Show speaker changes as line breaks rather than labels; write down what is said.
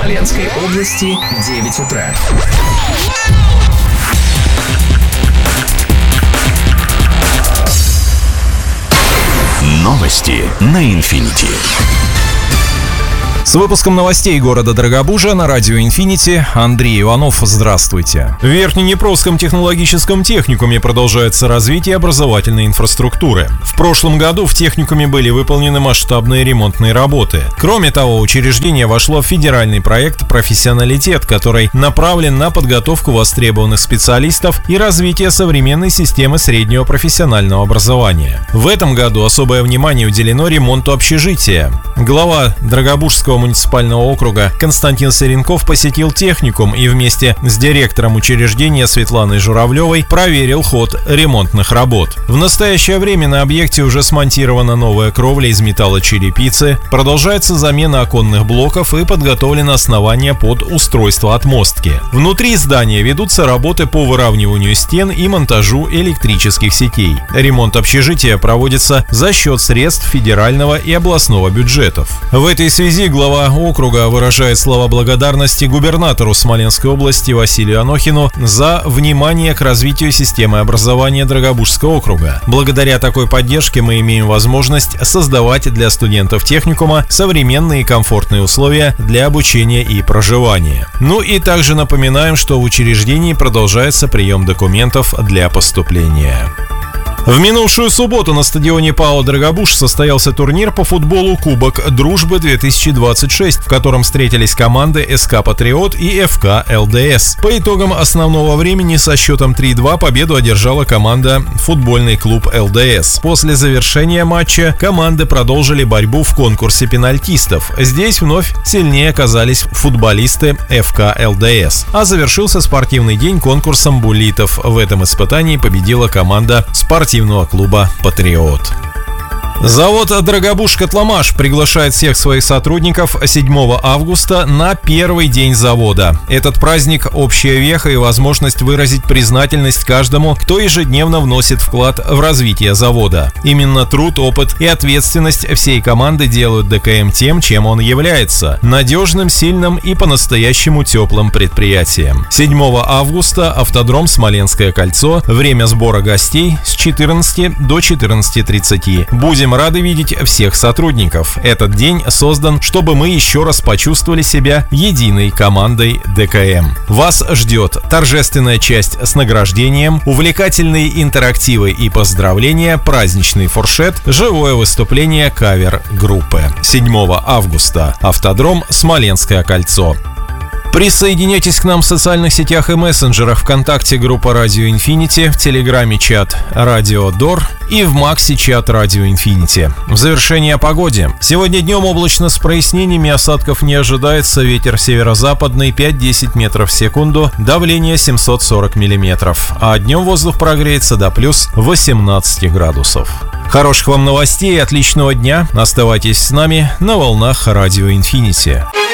Смоленской области 9 утра.
Новости на Инфинити.
С выпуском новостей города Дорогобужа на радио «Инфинити» Андрей Иванов. Здравствуйте. В Верхнеднепровском технологическом техникуме продолжается развитие образовательной инфраструктуры. В прошлом году в техникуме были выполнены масштабные ремонтные работы. Кроме того, учреждение вошло в федеральный проект «Профессионалитет», который направлен на подготовку востребованных специалистов и развитие современной системы среднего профессионального образования. В этом году особое внимание уделено ремонту общежития. Глава Дорогобужского муниципального округа Константин Сыренков посетил техникум и вместе с директором учреждения Светланой Журавлевой проверил ход ремонтных работ. В настоящее время на объекте уже смонтирована новая кровля из металлочерепицы, продолжается замена оконных блоков и подготовлено основание под устройство отмостки. Внутри здания ведутся работы по выравниванию стен и монтажу электрических сетей. Ремонт общежития проводится за счет средств федерального и областного бюджетов. В этой связи глава округа выражает слова благодарности губернатору Смоленской области Василию Анохину за внимание к развитию системы образования Дорогобужского округа. Благодаря такой поддержке мы имеем возможность создавать для студентов техникума современные и комфортные условия для обучения и проживания. Ну и также напоминаем, что в учреждении продолжается прием документов для поступления. В минувшую субботу на стадионе ПАО «Дорогобуж» состоялся турнир по футболу «Кубок Дружбы-2026», в котором встретились команды СК «Патриот» и ФК ЛДС. По итогам основного времени со счетом 3-2 победу одержала команда «Футбольный клуб ЛДС». После завершения матча команды продолжили борьбу в конкурсе пенальтистов. Здесь вновь сильнее оказались футболисты ФК ЛДС. А завершился спортивный день конкурсом буллитов. В этом испытании победила команда спортивного клуба «Патриот». Завод «Дорогобуж-Котломаш» приглашает всех своих сотрудников 7 августа на первый день завода. Этот праздник – общая веха и возможность выразить признательность каждому, кто ежедневно вносит вклад в развитие завода. Именно труд, опыт и ответственность всей команды делают ДКМ тем, чем он является – надежным, сильным и по-настоящему теплым предприятием. 7 августа автодром «Смоленское кольцо». Время сбора гостей с 14 до 14:30. Будем рады видеть всех сотрудников. Этот день создан, чтобы мы еще раз почувствовали себя единой командой ДКМ. Вас ждет торжественная часть с награждением, увлекательные интерактивы и поздравления, праздничный фуршет, живое выступление кавер-группы. 7 августа. Автодром «Смоленское кольцо». Присоединяйтесь к нам в социальных сетях и мессенджерах: ВКонтакте группа Радио Инфинити, в Телеграме чат Радио Дор и в Максе чат Радио Инфинити. В завершение о погоде. Сегодня днем облачно с прояснениями, осадков не ожидается, ветер северо-западный 5-10 метров в секунду, давление 740 миллиметров, а днем воздух прогреется до плюс 18 градусов. Хороших вам новостей и отличного дня. Оставайтесь с нами на волнах Радио Инфинити.